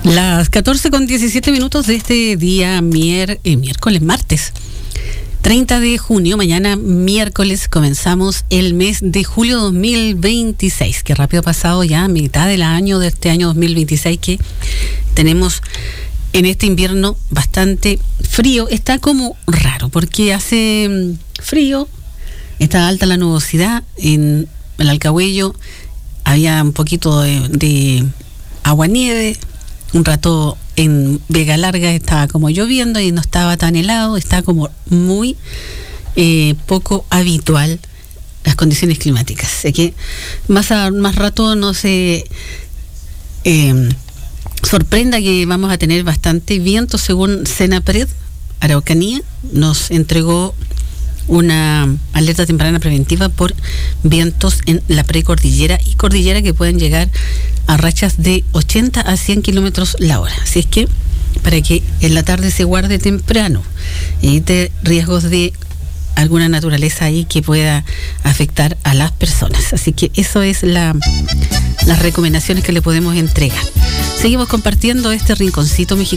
Las 14:17 de este día martes 30 de junio, mañana miércoles comenzamos el mes de julio 2026, que rápido ha pasado ya mitad del año de este año 2026 que tenemos en este invierno bastante frío. Está como raro porque hace frío, está alta la nubosidad, en el Alcahuello había un poquito de agua-nieve. Un rato en Vega Larga estaba como lloviendo y no estaba tan helado, está como muy poco habitual las condiciones climáticas. Así que más rato no se sorprenda que vamos a tener bastante viento, según Senapred. Araucanía nos entregó una alerta temprana preventiva por vientos en la precordillera y cordillera que pueden llegar a rachas de 80 a 100 kilómetros la hora. Así es que para que en la tarde se guarde temprano, evite riesgos de alguna naturaleza ahí que pueda afectar a las personas. Así que eso es las recomendaciones que le podemos entregar. Seguimos compartiendo este rinconcito mexicano.